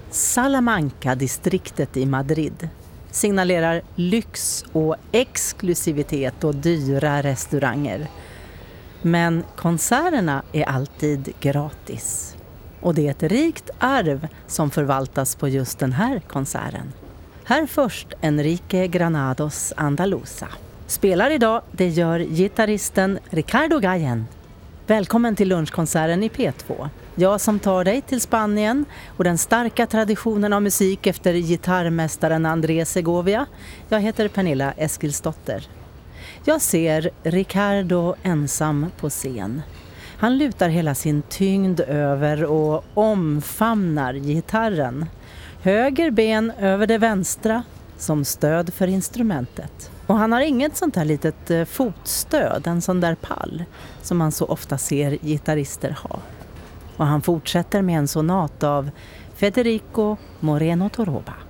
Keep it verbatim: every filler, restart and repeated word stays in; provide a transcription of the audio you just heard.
Salamanca-distriktet i Madrid signalerar lyx och exklusivitet och dyra restauranger. Men konserterna är alltid gratis. Och det är ett rikt arv som förvaltas på just den här konserten. Här först Enrique Granados Andaluza. Spelar idag, det gör gitarristen Ricardo Gallen. Välkommen till lunchkonserten i P två. Jag som tar dig till Spanien och den starka traditionen av musik efter gitarrmästaren Andrés Segovia. Jag heter Pernilla Eskilsdotter. Jag ser Ricardo ensam på scen. Han lutar hela sin tyngd över och omfamnar gitarren. Höger ben över det vänstra som stöd för instrumentet. Och han har inget sånt här litet fotstöd, en sån där pall som man så ofta ser gitarrister ha. Och han fortsätter med en sonat av Federico Moreno Torroba.